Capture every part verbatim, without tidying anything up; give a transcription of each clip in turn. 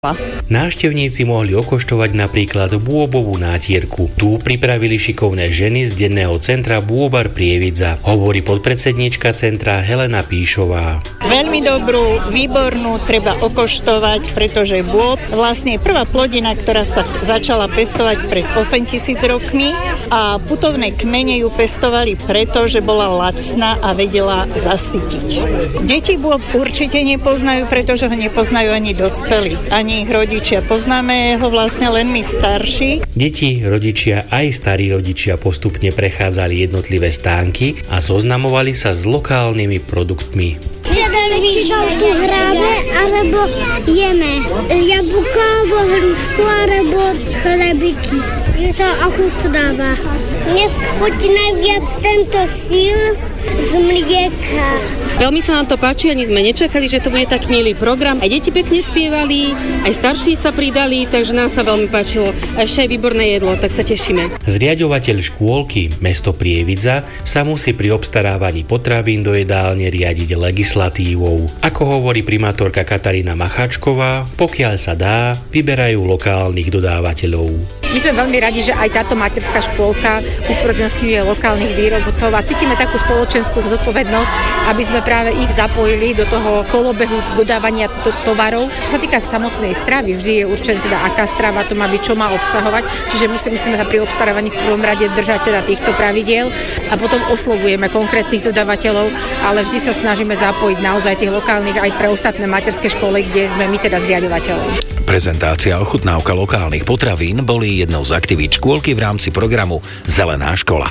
Návštevníci mohli okoštovať napríklad bôbovú nátierku. Tu pripravili šikovné ženy z denného centra Bôbar Prievidza, hovorí podpredsedníčka centra Helena Píšová. Veľmi dobrú, výbornú, treba okoštovať, pretože bôb vlastne je prvá plodina, ktorá sa začala pestovať pred osemtisíc rokmi a putovné kmene ju pestovali preto, že bola lacná a vedela zasytiť. Deti bôb určite nepoznajú, pretože ho nepoznajú ani dospelí, ani ich rodičia. Poznáme ho vlastne len my starší. Deti, rodičia aj starí rodičia postupne prechádzali jednotlivé stánky a zoznamovali sa s lokálnymi produktmi. Vyšiel tu hráme, alebo jeme jablko, alebo hrušku, alebo chlebiky. Je to ochutnáva. Mne chutí najviac tento sír z mlieka. Veľmi sa nám to páči, ani sme nečakali, že to bude tak milý program. Aj deti pekne spievali, aj starší sa pridali, takže nám sa veľmi páčilo. A ešte aj výborné jedlo, tak sa tešíme. Zriaďovateľ škôlky mesto Prievidza sa musí pri obstarávaní potravín do jedálne riadiť legislatívou. Ako hovorí primátorka Katarína Macháčková, pokiaľ sa dá, vyberajú lokálnych dodávateľov. My sme veľmi radi, že aj táto materská škôlka uprednostňuje lokálnych výrobcov a cítime takú spoločenskú zodpovednosť, aby sme práve ich zapojili do toho kolobehu dodávania to- tovarov. Čo sa týka samotnej stravy, vždy je určené teda, aká strava to má byť, čo má obsahovať, čiže musíme sa pri obstarávaní v prvom rade držať teda týchto pravidiel a potom oslovujeme konkrétnych dodávateľov, ale vždy sa snažíme zapojiť naozaj tých lokálnych aj pre ostatné materské školy, kde sme my teda zriaďovateľom. Prezentácia a ochutnávka lokálnych potravín boli jednou z aktivít škôlky v rámci programu Zelená škola.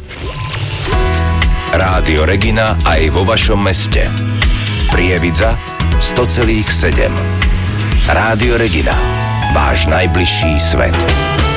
Rádio Regina aj vo vašom meste. Prievidza sto celá sedem. Rádio Regina. Váš najbližší svet.